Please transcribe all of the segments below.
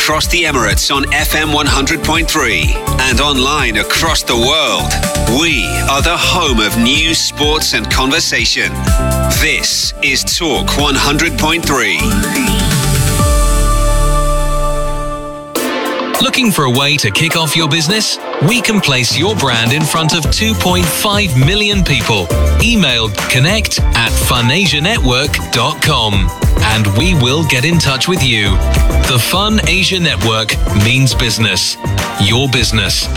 across the Emirates on FM 100.3 and online across the world. We are the home of news, sports and conversation. This is Talk 100.3. Looking for a way to kick off your business? We can place your brand in front of 2.5 million people. Email connect@funasianetwork.com and we will get in touch with you. The Fun Asia Network means business. Your business.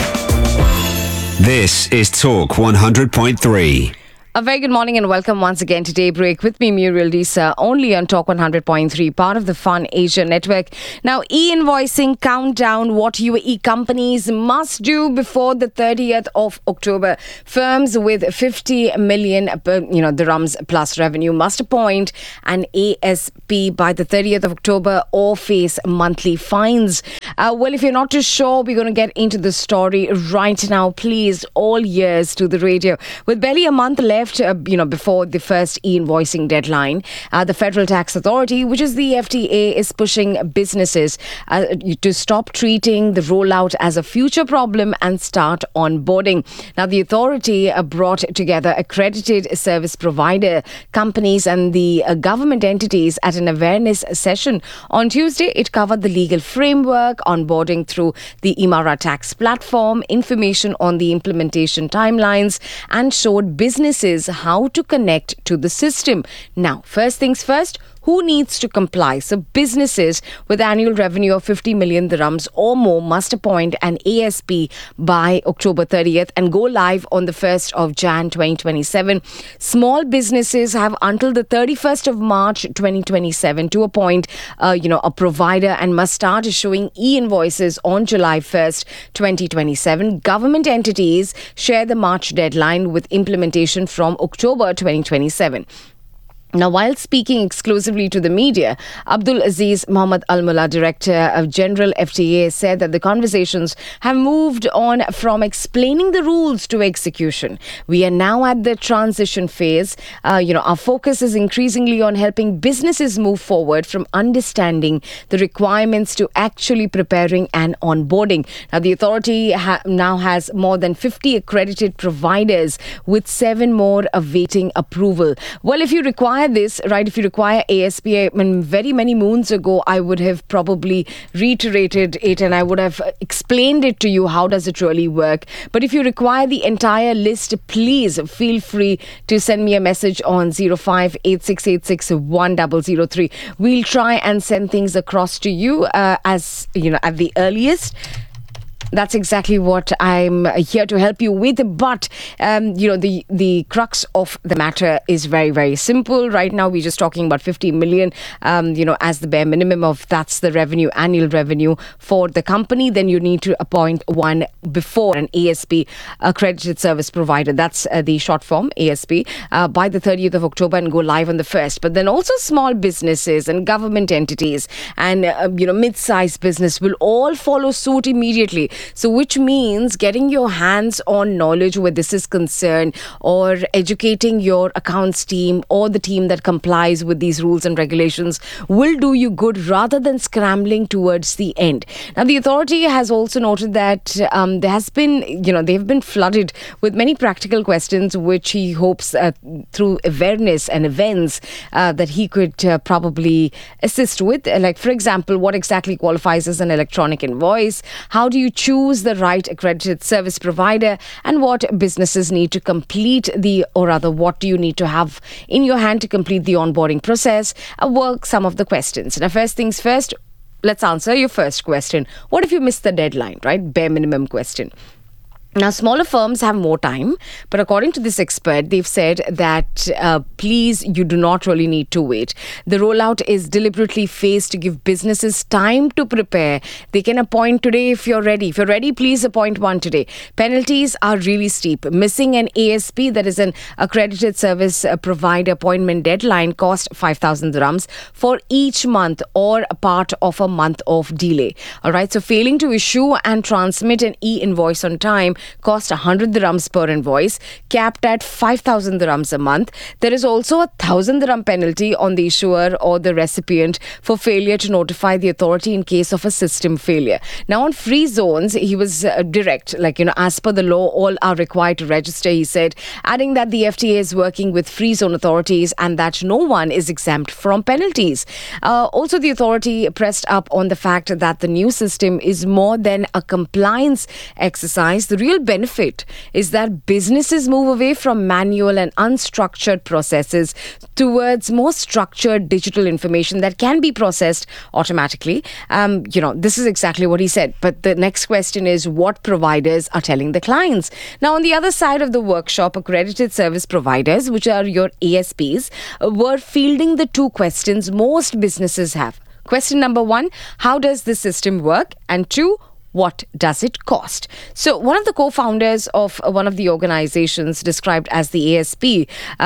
This is Talk 100.3. A very good morning and welcome once again to Daybreak with me, Muriel Disa, only on Talk 100.3, part of the Fun Asia Network. Now, e-invoicing countdown, what your e-companies must do before the 30th of October. Firms with 50 million dirhams plus revenue must appoint an ASP by the 30th of October or face monthly fines. Well, if you're not too sure, we're going to get into the story right now. Please, all ears to the radio. With barely a month left, before the first e-invoicing deadline, the Federal Tax Authority, which is the FTA, is pushing businesses to stop treating the rollout as a future problem and start onboarding. Now, the authority brought together accredited service provider companies and the government entities at an awareness session. On Tuesday, it covered the legal framework, onboarding through the Emara tax platform, information on the implementation timelines, and showed businesses how to connect to the system. Now, first things first, who needs to comply? So businesses with annual revenue of 50 million dirhams or more must appoint an ASP by October 30th and go live on the 1st of Jan 2027. Small businesses have until the 31st of March 2027 to appoint a provider and must start issuing e-invoices on July 1st, 2027. Government entities share the March deadline with implementation from October 2027. Now, while speaking exclusively to the media, Abdul Aziz Mohammed Al Mullah, Director of General FTA, said that the conversations have moved on from explaining the rules to execution. We are now at the transition phase. Our focus is increasingly on helping businesses move forward from understanding the requirements to actually preparing and onboarding. Now, the authority now has more than 50 accredited providers with 7 more awaiting approval. Well, if you require if you require ASP, very many moons ago, I would have probably reiterated it and I would have explained it to you. How does it really work? But if you require the entire list, please feel free to send me a message on 0586861003. We'll try and send things across to you at the earliest. That's exactly what I'm here to help you with. But, the crux of the matter is very, very simple. Right now, we're just talking about 50 million, as the bare minimum of that's the revenue, annual revenue for the company. Then you need to appoint one before an ASP, accredited service provider. That's the short form, ASP, by the 30th of October and go live on the 1st. But then also small businesses and government entities and, mid-sized business will all follow suit immediately. So which means getting your hands on knowledge where this is concerned or educating your accounts team or the team that complies with these rules and regulations will do you good rather than scrambling towards the end. Now, the authority has also noted that there has been, they've been flooded with many practical questions which he hopes through awareness and events that he could probably assist with. Like, for example, what exactly qualifies as an electronic invoice? How do you choose the right accredited service provider, and what businesses need to complete what do you need to have in your hand to complete the onboarding process? Work some of the questions. Now, first things first, let's answer your first question. What if you missed the deadline, right? Bare minimum question. Now, smaller firms have more time, but according to this expert, they've said that please, you do not really need to wait. The rollout is deliberately phased to give businesses time to prepare. They can appoint today if you're ready. If you're ready, please appoint one today. Penalties are really steep. Missing an ASP, that is an accredited service provider appointment deadline, cost 5,000 dirhams for each month or a part of a month of delay. All right, so failing to issue and transmit an e-invoice on time cost 100 dirhams per invoice, capped at 5,000 dirhams a month. There is also a 1,000 dirham penalty on the issuer or the recipient for failure to notify the authority in case of a system failure. Now, on free zones, he was direct, as per the law, all are required to register, he said, adding that the FTA is working with free zone authorities and that no one is exempt from penalties. Also, the authority pressed up on the fact that the new system is more than a compliance exercise. The real benefit is that businesses move away from manual and unstructured processes towards more structured digital information that can be processed automatically. This is exactly what he said. But the next question is, what providers are telling the clients? Now, on the other side of the workshop, accredited service providers, which are your ASPs, were fielding the two questions most businesses have. Question number 1, how does this system work? And 2, what does it cost? So one of the co-founders of one of the organizations described as the ASP,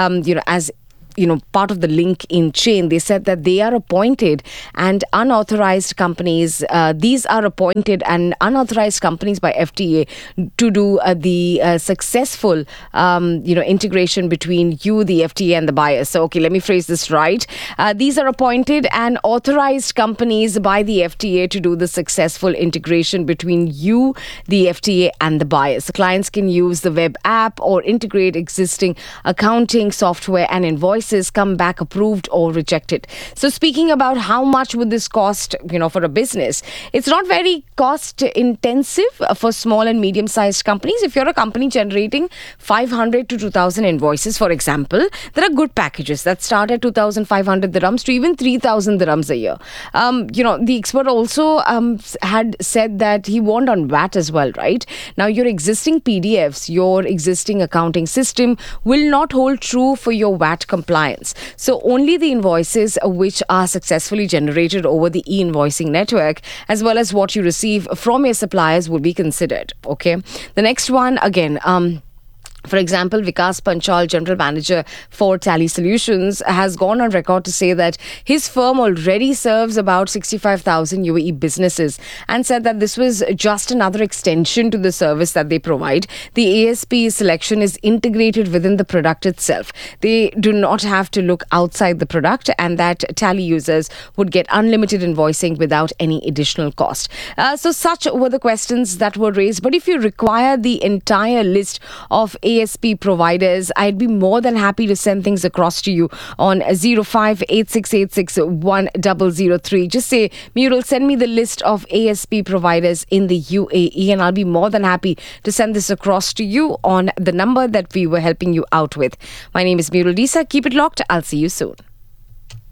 as part of the link in chain, they said that they are appointed and unauthorized companies. These are appointed and unauthorized companies by FTA to do the successful, integration between you, the FTA, and the buyer. So, okay, let me phrase this right. These are appointed and authorized companies by the FTA to do the successful integration between you, the FTA, and the buyer. So clients can use the web app or integrate existing accounting software and invoices, come back approved or rejected. So speaking about how much would this cost, for a business, it's not very cost intensive for small and medium sized companies. If you're a company generating 500 to 2,000 invoices, for example, there are good packages that start at 2,500 dirhams to even 3,000 dirhams a year. The expert also had said that he warned on VAT as well, right? Now, your existing PDFs, your existing accounting system will not hold true for your VAT compliance. So only the invoices which are successfully generated over the e-invoicing network, as well as what you receive from your suppliers, would be considered. Okay. The next one, again, for example, Vikas Panchal, General Manager for Tally Solutions, has gone on record to say that his firm already serves about 65,000 UAE businesses and said that this was just another extension to the service that they provide. The ASP selection is integrated within the product itself. They do not have to look outside the product, and that Tally users would get unlimited invoicing without any additional cost. So such were the questions that were raised. But if you require the entire list of ASP providers, I'd be more than happy to send things across to you on 0586861003. Just say, Muriel, send me the list of ASP providers in the UAE, and I'll be more than happy to send this across to you on the number that we were helping you out with. My name is Muriel Disa. Keep it locked. I'll see you soon.